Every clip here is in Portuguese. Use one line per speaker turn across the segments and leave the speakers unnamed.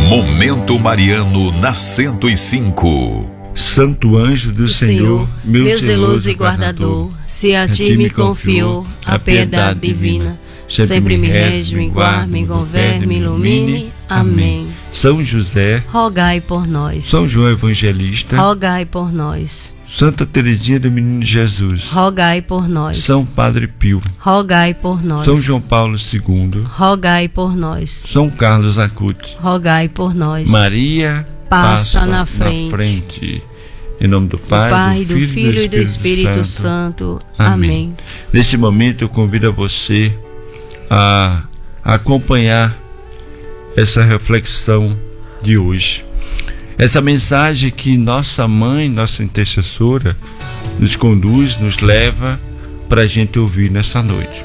Momento Mariano na 105.
Santo anjo do Senhor,
meu zeloso e guardador, se a ti me confiou a piedade divina, sempre me rege, me guarde, me governe, me ilumine. Amém.
São José,
rogai por nós.
São João Evangelista,
rogai por nós.
Santa Teresinha do Menino Jesus,
rogai por nós.
São Padre Pio,
rogai por nós.
São João Paulo II,
rogai por nós.
São Carlos Acutis,
rogai por nós.
Maria passa na frente. Em nome do Pai,
do Filho e do Espírito Santo. Amém.
Nesse momento eu convido a você a acompanhar essa reflexão de hoje. Essa mensagem que nossa mãe, nossa intercessora, nos conduz, nos leva para a gente ouvir nessa noite.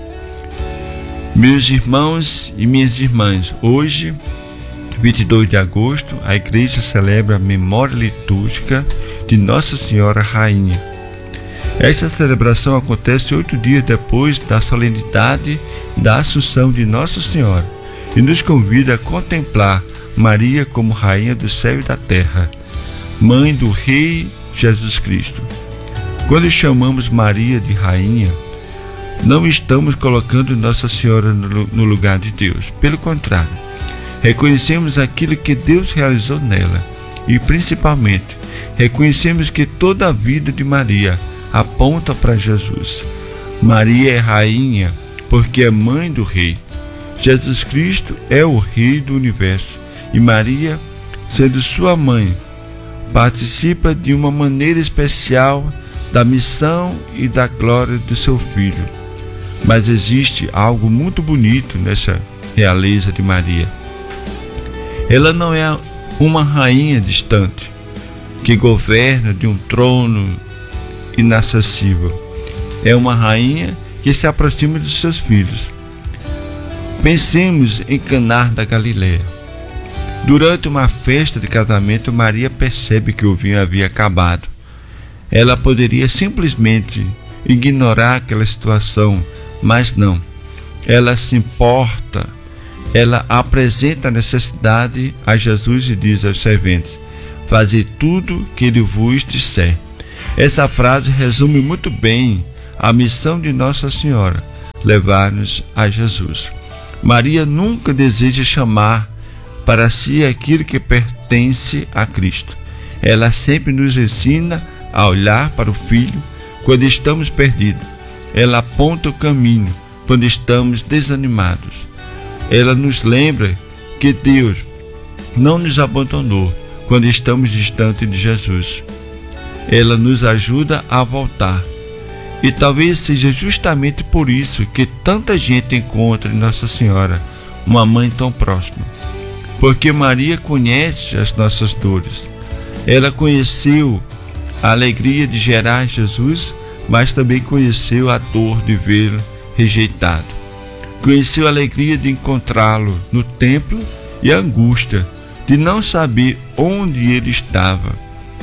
Meus irmãos e minhas irmãs, hoje, 22 de agosto, a igreja celebra a memória litúrgica de Nossa Senhora Rainha. Esta celebração acontece 8 dias depois da solenidade da Assunção de Nossa Senhora e nos convida a contemplar Maria como Rainha do céu e da terra, Mãe do Rei Jesus Cristo. Quando chamamos Maria de Rainha, não estamos colocando Nossa Senhora no lugar de Deus. Pelo contrário, reconhecemos aquilo que Deus realizou nela e, principalmente, reconhecemos que toda a vida de Maria aponta para Jesus. Maria é Rainha porque é Mãe do Rei. Jesus Cristo é o Rei do Universo e Maria, sendo sua mãe, participa de uma maneira especial da missão e da glória do seu Filho. Mas existe algo muito bonito nessa realeza de Maria. Ela não é uma rainha distante, que governa de um trono inacessível. É uma rainha que se aproxima dos seus filhos. Pensemos em Caná da Galileia. Durante uma festa de casamento, Maria percebe que o vinho havia acabado. Ela poderia simplesmente ignorar aquela situação, mas não. Ela se importa. Ela apresenta a necessidade a Jesus e diz aos serventes: fazei tudo que ele vos disser. Essa frase resume muito bem a missão de Nossa Senhora, levar-nos a Jesus. Maria nunca deseja chamar para si aquilo que pertence a Cristo. Ela sempre nos ensina a olhar para o Filho quando estamos perdidos. Ela aponta o caminho quando estamos desanimados. Ela nos lembra que Deus não nos abandonou quando estamos distantes de Jesus. Ela nos ajuda a voltar. E talvez seja justamente por isso que tanta gente encontra em Nossa Senhora uma mãe tão próxima. Porque Maria conhece as nossas dores. Ela conheceu a alegria de gerar Jesus, mas também conheceu a dor de vê-lo rejeitado. Conheceu a alegria de encontrá-lo no templo e a angústia de não saber onde ele estava.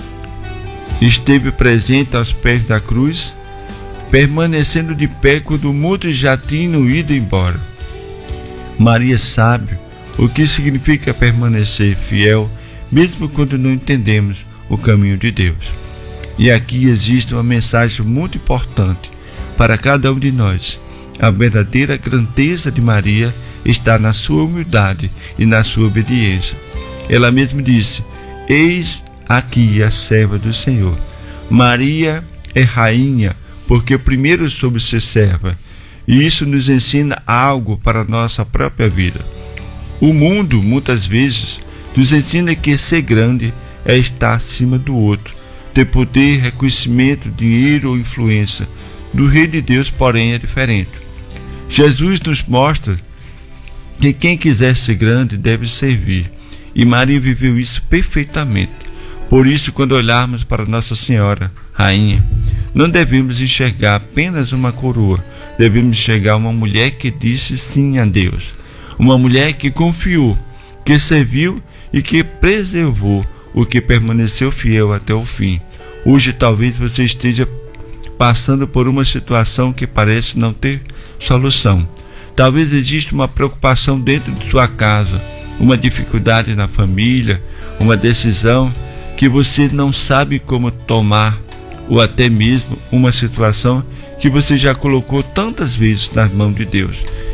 Esteve presente aos pés da cruz, permanecendo de pé quando muitos já tinham ido embora. Maria sabe o que significa permanecer fiel, mesmo quando não entendemos o caminho de Deus. E aqui existe uma mensagem muito importante para cada um de nós. A verdadeira grandeza de Maria está na sua humildade e na sua obediência. Ela mesma disse: eis aqui a serva do Senhor. Maria é rainha porque primeiro soube ser serva, e isso nos ensina algo para a nossa própria vida. O mundo, muitas vezes, nos ensina que ser grande é estar acima do outro, ter poder, reconhecimento, dinheiro ou influência. Do Reino de Deus, porém, é diferente. Jesus nos mostra que quem quiser ser grande deve servir, e Maria viveu isso perfeitamente. Por isso, quando olharmos para Nossa Senhora, Rainha, não devemos enxergar apenas uma coroa, devemos enxergar uma mulher que disse sim a Deus. Uma mulher que confiou, que serviu e que preservou o que permaneceu fiel até o fim. Hoje talvez você esteja passando por uma situação que parece não ter solução. Talvez exista uma preocupação dentro de sua casa, uma dificuldade na família, uma decisão que você não sabe como tomar, ou até mesmo uma situação que você já colocou tantas vezes nas mãos de Deus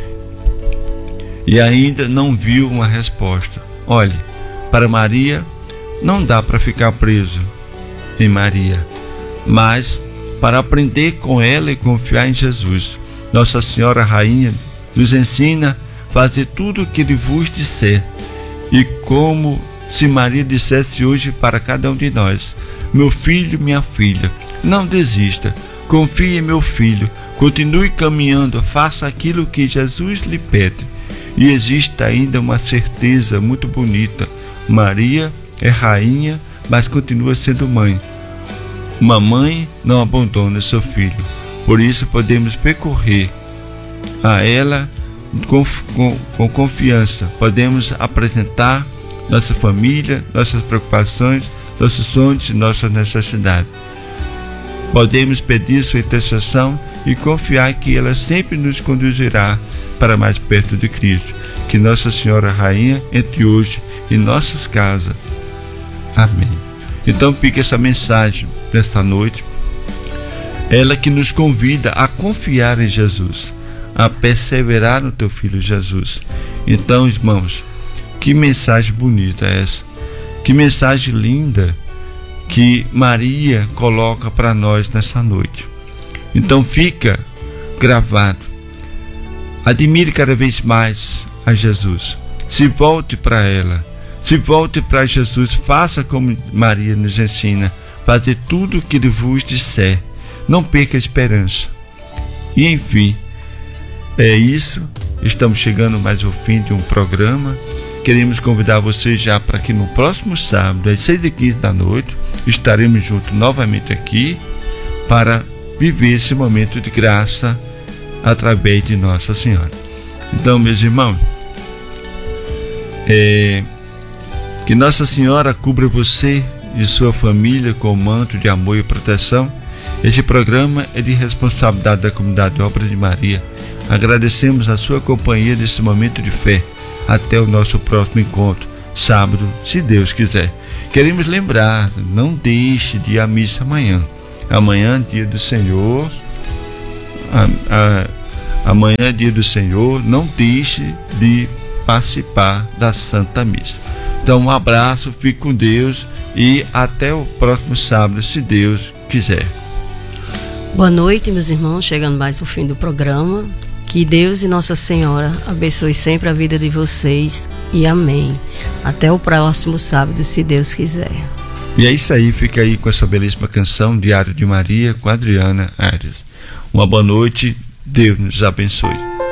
e ainda não viu uma resposta. Olhe, para Maria não dá para ficar preso em Maria, mas para aprender com ela e confiar em Jesus. Nossa Senhora Rainha nos ensina a fazer tudo o que Ele vos disser, e como se Maria dissesse hoje para cada um de nós: meu filho, minha filha, não desista, confie em meu filho, continue caminhando, faça aquilo que Jesus lhe pede. E existe ainda uma certeza muito bonita: Maria é rainha, mas continua sendo mãe. Uma mãe não abandona seu filho. Por isso podemos percorrer a ela com confiança. Podemos apresentar nossa família, nossas preocupações, nossos sonhos e nossas necessidades. Podemos pedir sua intercessão e confiar que ela sempre nos conduzirá para mais perto de Cristo. Que Nossa Senhora Rainha entre hoje em nossas casas. Amém. Então fica essa mensagem nesta noite. Ela que nos convida a confiar em Jesus, a perseverar no teu Filho Jesus. Então, irmãos, que mensagem bonita é essa? Que mensagem linda que Maria coloca para nós nessa noite. Então fica gravado. Admire cada vez mais a Jesus. Se volte para ela. Se volte para Jesus. Faça como Maria nos ensina. Fazer tudo o que Ele vos disser. Não perca a esperança. E enfim, é isso. Estamos chegando mais ao fim de um programa. Queremos convidar você já para que no próximo sábado, às 6h15 da noite, estaremos juntos novamente aqui para viver esse momento de graça através de Nossa Senhora. Então, meus irmãos, que Nossa Senhora cubra você e sua família com o manto de amor e proteção. Este programa é de responsabilidade da comunidade Obra de Maria. Agradecemos a sua companhia nesse momento de fé. Até o nosso próximo encontro, sábado, se Deus quiser. Queremos lembrar, não deixe de ir à missa amanhã. Amanhã, dia do Senhor. Amanhã, dia do Senhor, não deixe de participar da Santa Missa. Então, um abraço, fique com Deus e até o próximo sábado, se Deus quiser.
Boa noite, meus irmãos, chegando mais ao fim do programa. Que Deus e Nossa Senhora abençoe sempre a vida de vocês e amém. Até o próximo sábado, se Deus quiser.
E é isso aí, fica aí com essa belíssima canção, Diário de Maria, com Adriana Arias. Uma boa noite, Deus nos abençoe.